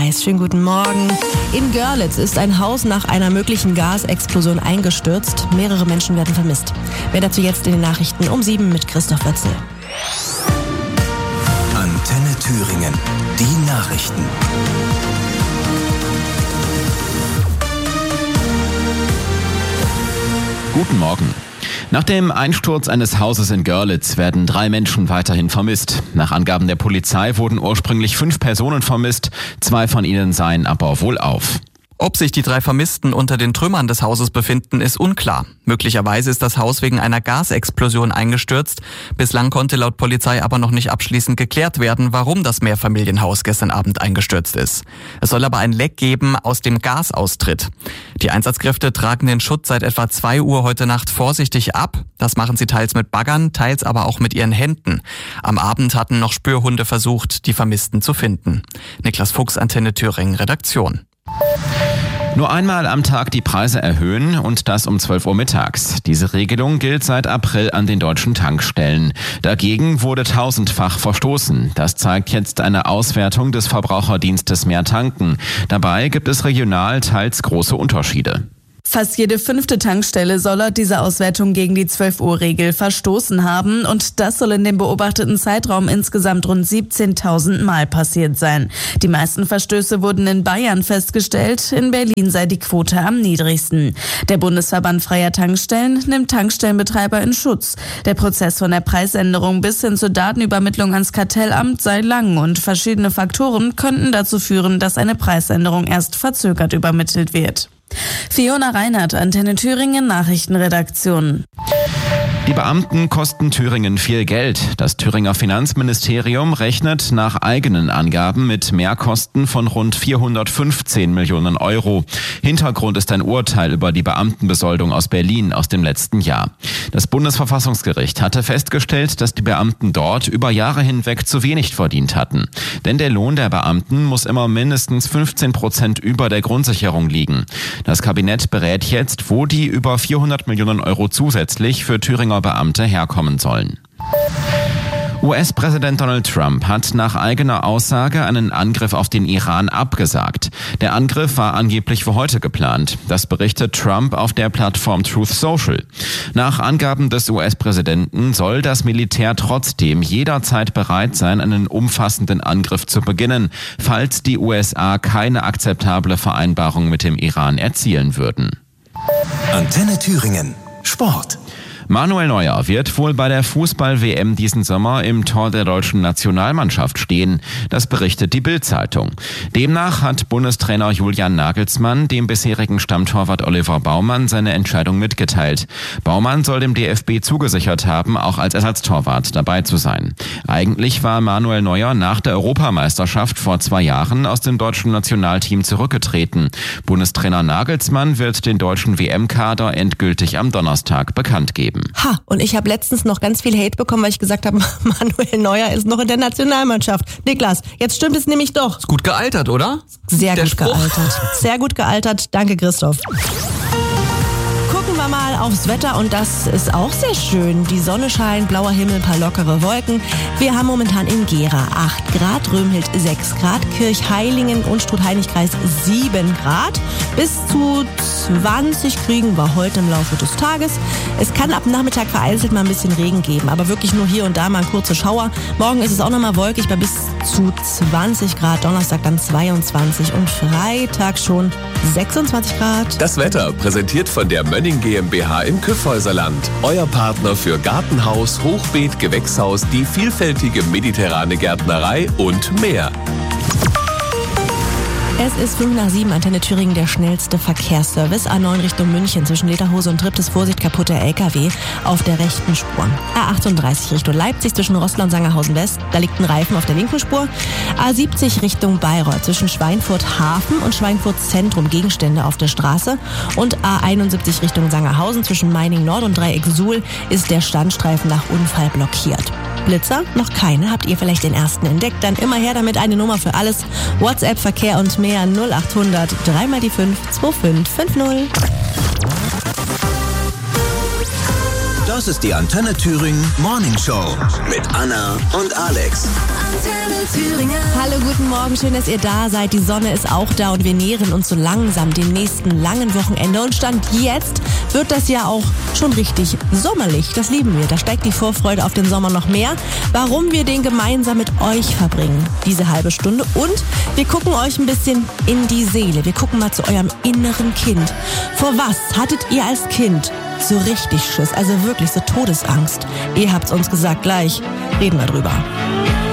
Weiß. Schönen guten Morgen. In Görlitz ist ein Haus nach einer möglichen Gasexplosion eingestürzt. Mehrere Menschen werden vermisst. Mehr dazu jetzt in den Nachrichten um 7 mit Christoph Wötzel. Antenne Thüringen. Die Nachrichten. Guten Morgen. Nach dem Einsturz eines Hauses in Görlitz werden 3 Menschen weiterhin vermisst. Nach Angaben der Polizei wurden ursprünglich 5 Personen vermisst, 2 von ihnen seien aber wohlauf. Ob sich die 3 Vermissten unter den Trümmern des Hauses befinden, ist unklar. Möglicherweise ist das Haus wegen einer Gasexplosion eingestürzt. Bislang konnte laut Polizei aber noch nicht abschließend geklärt werden, warum das Mehrfamilienhaus gestern Abend eingestürzt ist. Es soll aber ein Leck geben aus dem Gasaustritt. Die Einsatzkräfte tragen den Schutt seit etwa 2 Uhr heute Nacht vorsichtig ab. Das machen sie teils mit Baggern, teils aber auch mit ihren Händen. Am Abend hatten noch Spürhunde versucht, die Vermissten zu finden. Niklas Fuchs, Antenne Thüringen, Redaktion. Nur einmal am Tag die Preise erhöhen und das um 12 Uhr mittags. Diese Regelung gilt seit April an den deutschen Tankstellen. Dagegen wurde tausendfach verstoßen. Das zeigt jetzt eine Auswertung des Verbraucherdienstes Mehr Tanken. Dabei gibt es regional teils große Unterschiede. Fast jede 5. Tankstelle soll laut dieser Auswertung gegen die 12-Uhr-Regel verstoßen haben und das soll in dem beobachteten Zeitraum insgesamt rund 17.000 Mal passiert sein. Die meisten Verstöße wurden in Bayern festgestellt, in Berlin sei die Quote am niedrigsten. Der Bundesverband Freier Tankstellen nimmt Tankstellenbetreiber in Schutz. Der Prozess von der Preisänderung bis hin zur Datenübermittlung ans Kartellamt sei lang und verschiedene Faktoren könnten dazu führen, dass eine Preisänderung erst verzögert übermittelt wird. Fiona Reinhardt, Antenne Thüringen, Nachrichtenredaktion. Die Beamten kosten Thüringen viel Geld. Das Thüringer Finanzministerium rechnet nach eigenen Angaben mit Mehrkosten von rund 415 Millionen Euro. Hintergrund ist ein Urteil über die Beamtenbesoldung aus Berlin aus dem letzten Jahr. Das Bundesverfassungsgericht hatte festgestellt, dass die Beamten dort über Jahre hinweg zu wenig verdient hatten. Denn der Lohn der Beamten muss immer mindestens 15% über der Grundsicherung liegen. Das Kabinett berät jetzt, wo die über 400 Millionen Euro zusätzlich für Thüringer Beamte herkommen sollen. US-Präsident Donald Trump hat nach eigener Aussage einen Angriff auf den Iran abgesagt. Der Angriff war angeblich für heute geplant. Das berichtet Trump auf der Plattform Truth Social. Nach Angaben des US-Präsidenten soll das Militär trotzdem jederzeit bereit sein, einen umfassenden Angriff zu beginnen, falls die USA keine akzeptable Vereinbarung mit dem Iran erzielen würden. Antenne Thüringen. Sport. Manuel Neuer wird wohl bei der Fußball-WM diesen Sommer im Tor der deutschen Nationalmannschaft stehen. Das berichtet die Bild-Zeitung. Demnach hat Bundestrainer Julian Nagelsmann dem bisherigen Stammtorwart Oliver Baumann seine Entscheidung mitgeteilt. Baumann soll dem DFB zugesichert haben, auch als Ersatztorwart dabei zu sein. Eigentlich war Manuel Neuer nach der Europameisterschaft vor 2 Jahren aus dem deutschen Nationalteam zurückgetreten. Bundestrainer Nagelsmann wird den deutschen WM-Kader endgültig am Donnerstag bekannt geben. Und ich habe letztens noch ganz viel Hate bekommen, weil ich gesagt habe, Manuel Neuer ist noch in der Nationalmannschaft. Niklas, jetzt stimmt es nämlich doch. Ist gut gealtert, oder? Sehr Der gut Spruch. gealtert. Sehr gut gealtert. Danke, Christoph. Gucken wir mal aufs Wetter und das ist auch sehr schön. Die Sonne scheint, blauer Himmel, paar lockere Wolken. Wir haben momentan in Gera 8 Grad, Römhild 6 Grad, Kirchheilingen und Struth-Heinrich-Kreis 7 Grad. Bis zu 20 kriegen wir heute im Laufe des Tages. Es kann ab Nachmittag vereinzelt mal ein bisschen Regen geben, aber wirklich nur hier und da mal kurze Schauer. Morgen ist es auch nochmal wolkig bei bis zu 20 Grad, Donnerstag dann 22 und Freitag schon 26 Grad. Das Wetter präsentiert von der Mönning GmbH im Kyffhäuserland. Euer Partner für Gartenhaus, Hochbeet, Gewächshaus, die vielfältige mediterrane Gärtnerei und mehr. Es ist 5 nach 7, Antenne Thüringen, der schnellste Verkehrsservice. A9 Richtung München zwischen Lederhose und Triptis, Vorsicht, kaputter LKW auf der rechten Spur. A38 Richtung Leipzig zwischen Roßlau und Sangerhausen West, da liegt ein Reifen auf der linken Spur. A70 Richtung Bayreuth zwischen Schweinfurt Hafen und Schweinfurt Zentrum, Gegenstände auf der Straße. Und A71 Richtung Sangerhausen zwischen Meining Nord und Dreieck Suhl ist der Standstreifen nach Unfall blockiert. Blitzer? Noch keine. Habt ihr vielleicht den ersten entdeckt? Dann immer her damit, eine Nummer für alles. WhatsApp, Verkehr und mehr 0800 3 mal die 5 2550. Das ist die Antenne Thüringen Morning Show mit Anna und Alex. Antenne Thüringen. Hallo, guten Morgen, schön, dass ihr da seid. Die Sonne ist auch da und wir nähern uns so langsam dem nächsten langen Wochenende. Und Stand jetzt wird das ja auch schon richtig sommerlich. Das lieben wir. Da steigt die Vorfreude auf den Sommer noch mehr. Warum wir den gemeinsam mit euch verbringen, diese halbe Stunde. Und wir gucken euch ein bisschen in die Seele. Wir gucken mal zu eurem inneren Kind. Vor was hattet ihr als Kind so richtig Schiss? Also wirklich so Todesangst. Ihr habt's uns gesagt, gleich reden wir drüber.